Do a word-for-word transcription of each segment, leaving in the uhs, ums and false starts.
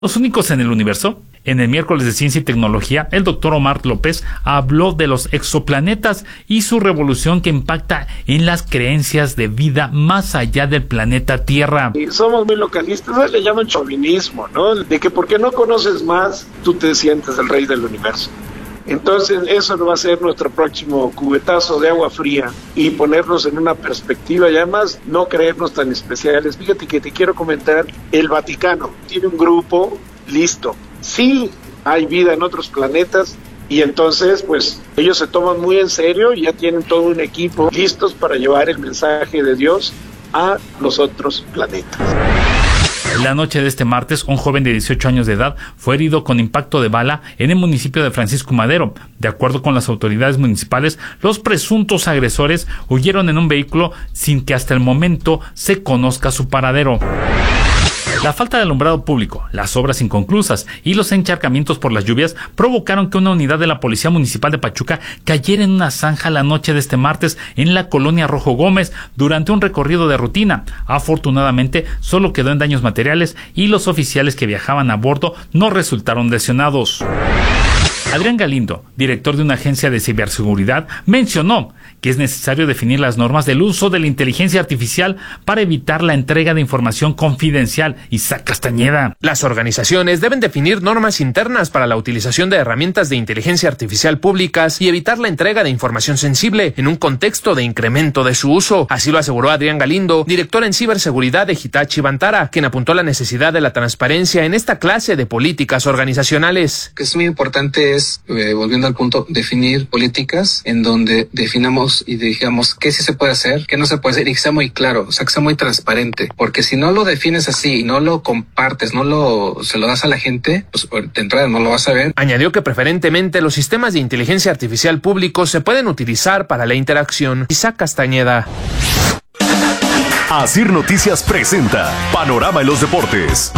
¿Los únicos en el universo? En el miércoles de Ciencia y Tecnología, el doctor Omar López habló de los exoplanetas y su revolución que impacta en las creencias de vida más allá del planeta Tierra. Y somos muy localistas, le llaman chauvinismo, ¿no? De que porque no conoces más, tú te sientes el rey del universo. Entonces eso va a ser nuestro próximo cubetazo de agua fría y ponernos en una perspectiva y además no creernos tan especiales. Fíjate que te quiero comentar, el Vaticano tiene un grupo listo. Sí hay vida en otros planetas y entonces pues ellos se toman muy en serio y ya tienen todo un equipo listos para llevar el mensaje de Dios a los otros planetas. La noche de este martes, un joven de dieciocho años de edad fue herido con impacto de bala en el municipio de Francisco Madero. De acuerdo con las autoridades municipales, los presuntos agresores huyeron en un vehículo sin que hasta el momento se conozca su paradero. La falta de alumbrado público, las obras inconclusas y los encharcamientos por las lluvias provocaron que una unidad de la Policía Municipal de Pachuca cayera en una zanja la noche de este martes en la colonia Rojo Gómez durante un recorrido de rutina. Afortunadamente, solo quedó en daños materiales y los oficiales que viajaban a bordo no resultaron lesionados. Adrián Galindo, director de una agencia de ciberseguridad, mencionó que es necesario definir las normas del uso de la inteligencia artificial para evitar la entrega de información confidencial. Isaac Castañeda. Las organizaciones deben definir normas internas para la utilización de herramientas de inteligencia artificial públicas y evitar la entrega de información sensible en un contexto de incremento de su uso. Así lo aseguró Adrián Galindo, director en ciberseguridad de Hitachi Vantara, quien apuntó la necesidad de la transparencia en esta clase de políticas organizacionales. Que es muy importante es, eh, volviendo al punto, definir políticas en donde definamos y digamos qué sí se puede hacer, qué no se puede hacer y que sea muy claro, o sea, que sea muy transparente, porque si no lo defines así y no lo compartes, no lo se lo das a la gente, pues de entrada no lo vas a ver. Añadió que preferentemente los sistemas de inteligencia artificial públicos se pueden utilizar para la interacción. Isaac Castañeda. Asir Noticias presenta Panorama en los Deportes.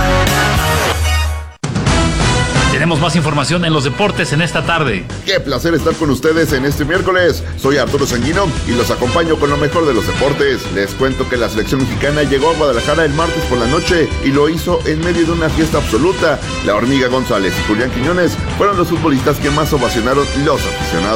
Tenemos más información en los deportes en esta tarde. Qué placer estar con ustedes en este miércoles. Soy Arturo Sanguino y los acompaño con lo mejor de los deportes. Les cuento que la selección mexicana llegó a Guadalajara el martes por la noche y lo hizo en medio de una fiesta absoluta. La Hormiga González y Julián Quiñones fueron los futbolistas que más ovacionaron los aficionados.